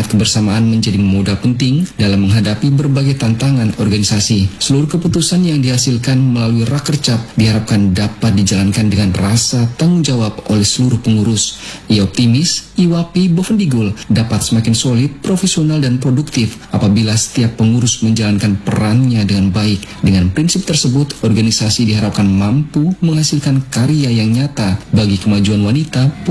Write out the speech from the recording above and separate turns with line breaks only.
kebersamaan menjadi modal penting dalam menghadapi berbagai tantangan organisasi. Seluruh keputusan yang dihasilkan melalui Rakercap diharapkan dapat dijalankan dengan rasa tanggung jawab oleh seluruh pengurus. Ia optimis IWAPI Bovendigul dapat semakin solid, profesional, dan produktif apabila setiap pengurus menjalankan perannya dengan baik. Dengan prinsip tersebut, organisasi diharapkan mampu menghasilkan karya yang nyata bagi kemajuan wanita,